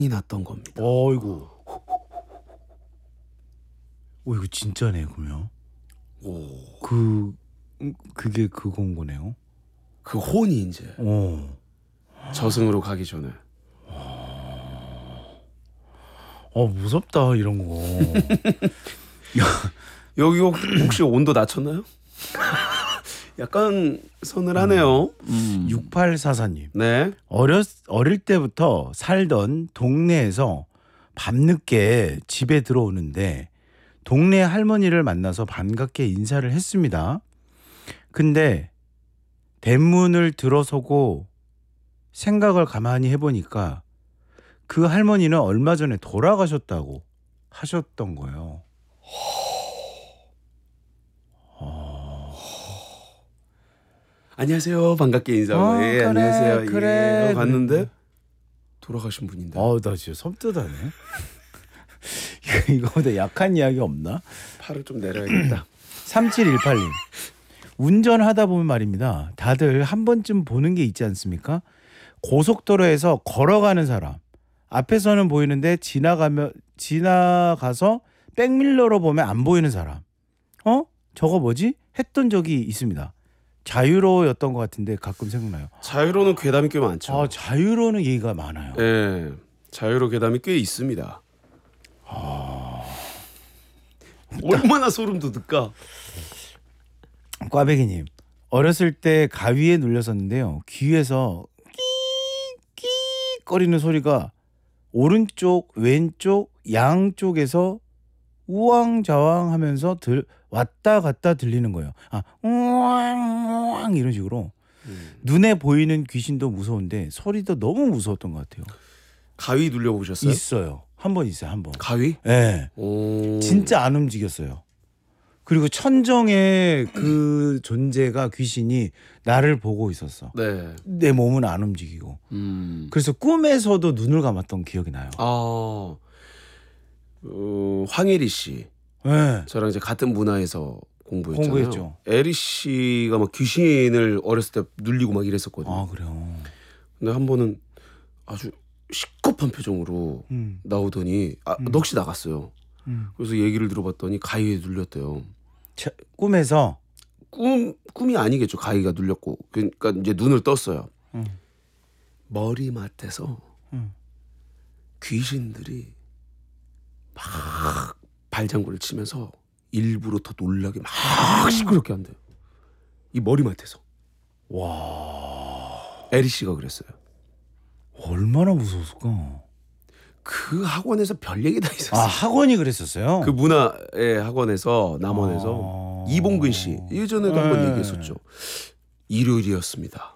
났던 겁니다. 어이구. 오 이거 진짜네 그러면. 오, 그게 그건 거네요. 그 혼이 이제 저승으로 가기 전에. 무섭다 이런 거. 여기 혹시 온도 낮췄나요? 약간 서늘하네요. 6844님. 네. 어릴 때부터 살던 동네에서 밤늦게 집에 들어오는데 동네 할머니를 만나서 반갑게 인사를 했습니다. 근데 대문을 들어서고 생각을 가만히 해보니까 그 할머니는 얼마 전에 돌아가셨다고 하셨던 거예요. 안녕하세요. 반갑게 인사하고. 예, 그래, 안녕하세요. 그래. 예. 갔는데 돌아가신 분인데. 나 진짜 섬뜩하네. 이거보다 약한 이야기 없나? 팔을 좀 내려야겠다. 3718님. 운전하다 보면 말입니다. 다들 한 번쯤 보는 게 있지 않습니까? 고속도로에서 걸어가는 사람. 앞에서는 보이는데 지나가서 백밀러로 보면 안 보이는 사람. 저거 뭐지? 했던 적이 있습니다. 자유로였던 것 같은데 가끔 생각나요. 자유로는 괴담이 꽤 많죠. 자유로는 얘기가 많아요. 예. 자유로 괴담이 꽤 있습니다. 얼마나 소름 돋을까? 꽈배기님. 어렸을 때 가위에 눌렸었는데요. 귀에서 끼 거리는 소리가 오른쪽 왼쪽 양쪽에서 우왕좌왕 하면서 왔다 갔다 들리는 거예요. 우왕 이런 식으로. 눈에 보이는 귀신도 무서운데 소리도 너무 무서웠던 것 같아요. 가위 눌려보셨어요? 있어요. 한 번 있어요. 한 번. 가위? 네. 오. 진짜 안 움직였어요. 그리고 천정의 그 존재가 귀신이 나를 보고 있었어. 네. 내 몸은 안 움직이고. 그래서 꿈에서도 눈을 감았던 기억이 나요. 황혜리 씨. 네. 저랑 이제 같은 문화에서 공부했잖아요. 공부했죠. 에리 씨가 막 귀신을 어렸을 때 눌리고 막 이랬었거든요. 그래요. 근데 한 번은 아주 시급한 표정으로 나오더니 넋이 나갔어요. 그래서 얘기를 들어봤더니 가위에 눌렸대요. 꿈에서 꿈이 아니겠죠. 가위가 눌렸고. 그러니까 이제 눈을 떴어요. 머리맡에서 귀신들이 막 발장구를 치면서 일부러 더 놀라게 막 시끄럽게 한대요. 이 머리맡에서. 와, 에리 씨가 그랬어요. 얼마나 무서웠을까. 그 학원에서 별 얘기 다 있었어요. 학원이 그랬었어요. 그 문화의 학원에서 남원에서 이봉근 씨 예전에도 한번 얘기했었죠. 일요일이었습니다.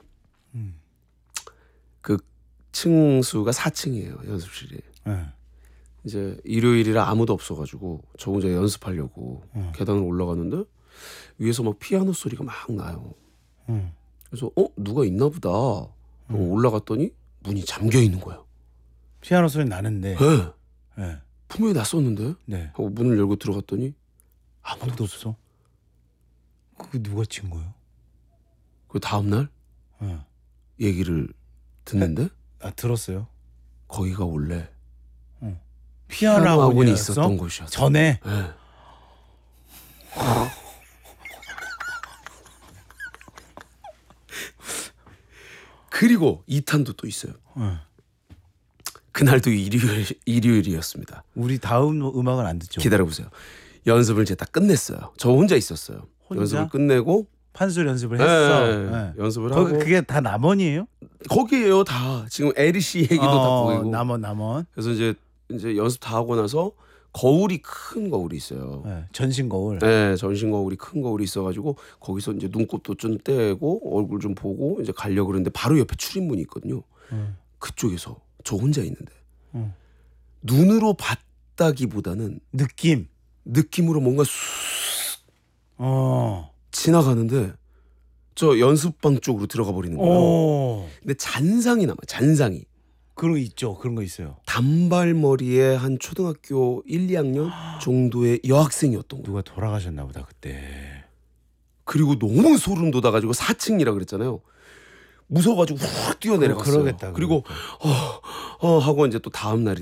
그 층수가 4층이에요. 연습실이. 이제 일요일이라 아무도 없어가지고 저 혼자 연습하려고 계단을 올라가는데 위에서 막 피아노 소리가 막 나요. 그래서 누가 있나 보다 하고 올라갔더니 문이 잠겨 있는 거예요. 피아노 소리 나는데. 네. 분명히 났었는데. 네. 하고 문을 열고 들어갔더니 아무도 없어. 그거 누가 친 거예요? 그 다음 날 얘기를 듣는데 들었어요. 거기가 원래 피아노 학원이 있었던 곳이었어요. 전에. 네. 그리고 2탄도 또 있어요. 그날도 일요일이었습니다. 우리 다음 음악은 안 듣죠. 기다려보세요. 연습을 이제 다 끝냈어요. 저 혼자 있었어요. 혼자? 연습을 끝내고 판소 연습을 했어. 네. 연습을 하고. 그게 다 남원이에요? 거기에요 다. 지금 에리 씨 얘기도 다 보이고. 남원. 그래서 이제 연습 다 하고 나서 거울이 큰 거울이 있어요. 전신 거울. 네, 전신 거울이 큰 거울이 있어가지고 거기서 이제 눈곱도 좀 떼고 얼굴 좀 보고 이제 가려고 그러는데 바로 옆에 출입문이 있거든요. 그쪽에서 저 혼자 있는데 눈으로 봤다기보다는 느낌으로 뭔가 쑥 지나가는데 저 연습방 쪽으로 들어가 버리는 거예요. 근데 잔상이 남아. 잔상이. 그런 거 있죠. 그런 거 있어요. 단발머리에 한 초등학교 1, 2학년 정도의 여학생이었던 거예요. 누가 돌아가셨나 보다 그때. 그리고 너무 소름 돋아가지고 4층이라 그랬잖아요. 무서워가지고 훅 뛰어내려갔어요. 그러겠다. 그리고 하고 이제 또 다음 날이